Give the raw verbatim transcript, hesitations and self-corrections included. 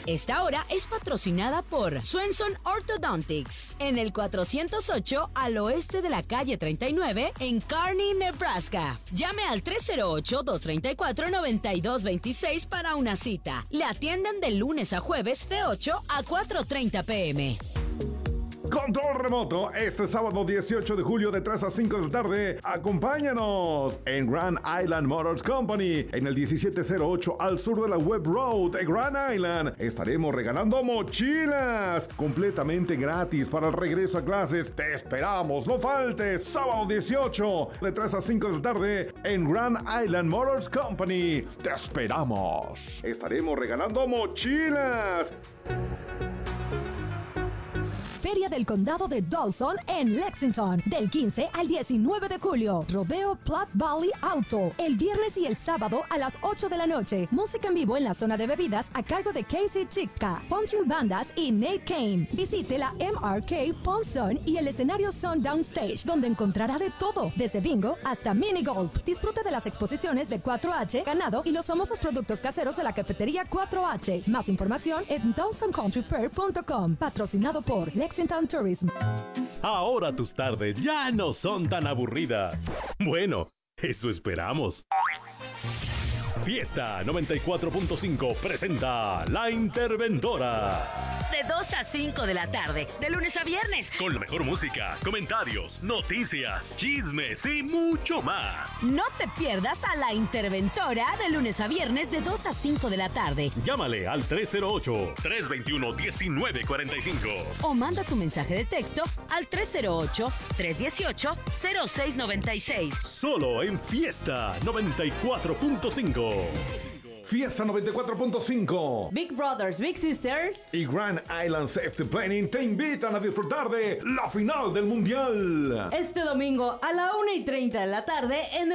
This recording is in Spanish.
Esta hora es patrocinada por Swenson Orthodontics, en el cuatrocientos ocho al oeste de la calle treinta y nueve, en Kearney, Nebraska. Llame al tres cero ocho, dos tres cuatro, nueve dos dos seis para una cita. Le atienden de lunes a jueves de ocho a cuatro treinta pm. Control remoto, este sábado dieciocho de julio de tres a cinco de la tarde. Acompáñanos en Grand Island Motors Company, en el diecisiete cero ocho al sur de la Webb Road, en Grand Island. Estaremos regalando mochilas completamente gratis para el regreso a clases. Te esperamos, no faltes. Sábado dieciocho de tres a cinco de la tarde en Grand Island Motors Company. Te esperamos. Estaremos regalando mochilas. Feria del Condado de Dawson en Lexington, del quince al diecinueve de julio. Rodeo Platte Valley Auto, el viernes y el sábado a las ocho de la noche. Música en vivo en la zona de bebidas a cargo de Casey Chica, Punching Bandas y Nate Kane. Visite la M R K Pawn Sun y el escenario Sundown Stage, donde encontrará de todo, desde bingo hasta mini golf. Disfrute de las exposiciones de cuatro H, ganado y los famosos productos caseros de la cafetería cuatro H. Más información en dawson country fair punto com. Patrocinado por Lexington Tourism. Ahora tus tardes ya no son tan aburridas. Bueno, eso esperamos. Fiesta noventa y cuatro punto cinco presenta La Interventora. De dos a cinco de la tarde, de lunes a viernes. Con la mejor música, comentarios, noticias, chismes y mucho más. No te pierdas a La Interventora de lunes a viernes de dos a cinco de la tarde. Llámale al tres cero ocho, tres dos uno, uno nueve cuatro cinco. O manda tu mensaje de texto al tres cero ocho, tres uno ocho, cero seis nueve seis. Solo en Fiesta noventa y cuatro punto cinco. Fiesta noventa y cuatro punto cinco. Big Brothers, Big Sisters y Grand Island Safety Planning te invitan a disfrutar de la final del Mundial. este domingo a la una y treinta de la tarde en